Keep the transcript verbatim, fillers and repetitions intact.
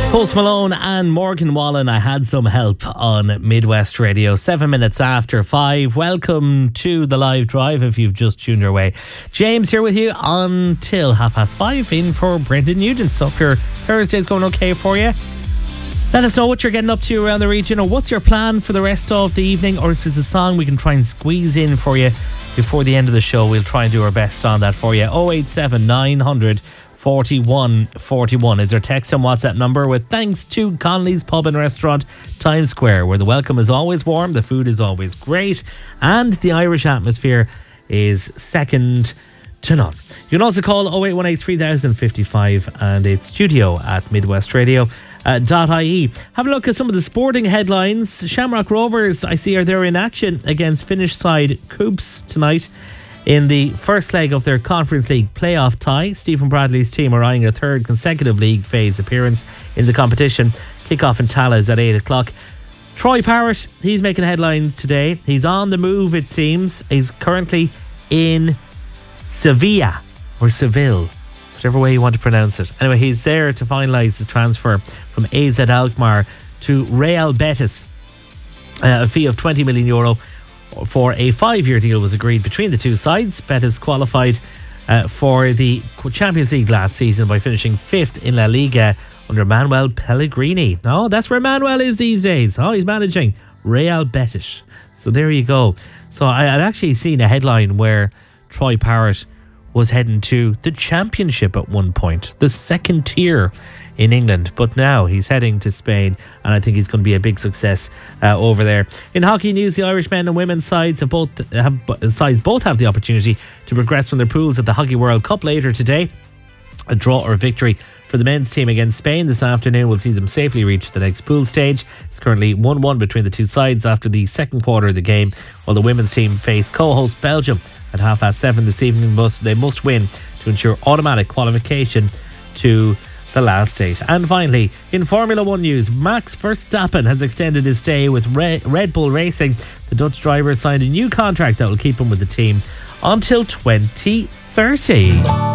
Post Malone and Morgan Wallen, I had some help on Midwest Radio. Seven minutes after five. Welcome to the live drive if you've just tuned your way. James here with you until half past five in for Brendan Nugent. So, hope your Thursday's going okay for you. Let us know what you're getting up to around the region, or what's your plan for the rest of the evening, or if there's a song we can try and squeeze in for you before the end of the show. We'll try and do our best on that for you. oh eight seven nine hundred forty-one forty-one is our text and WhatsApp number, with thanks to Connolly's Pub and Restaurant, Times Square, where the welcome is always warm, the food is always great, and the Irish atmosphere is second to none. You can also call oh eight one eight three thousand fifty-five, and it's studio at midwestradio dot I E. Have a look at some of the sporting headlines. Shamrock Rovers, I see, are there in action against Finnish side Coops tonight in the first leg of their Conference League playoff tie. Stephen Bradley's team are eyeing a third consecutive league phase appearance in the competition. Kick-off in Tallaght at eight o'clock. Troy Parrott, he's making headlines today. He's on the move, it seems. He's currently in Sevilla, or Seville, whichever way you want to pronounce it. Anyway, he's there to finalise his transfer from A Z Alkmaar to Real Betis. Uh, a fee of twenty million euro for a five-year deal was agreed between the two sides. Betis qualified uh, for the Champions League last season by finishing fifth in La Liga under Manuel Pellegrini. Oh, that's where Manuel is these days. Oh, he's managing Real Betis. So there you go. So I had actually seen a headline where Troy Parrott was heading to the Championship at one point, the second tier in England, but now he's heading to Spain, and I think he's going to be a big success uh, over there. In hockey news, the Irish men and women's sides have both have sides both have the opportunity to progress from their pools at the Hockey World Cup later today. A draw or a victory for the men's team against Spain this afternoon will see them safely reach the next pool stage. It's currently one one between the two sides after the second quarter of the game, while the women's team face co-host Belgium at half past seven this evening. Must they must win to ensure automatic qualification to the last eight. And finally, in Formula One news, Max Verstappen has extended his stay with Red Bull Racing. The Dutch driver signed a new contract that will keep him with the team until twenty thirty.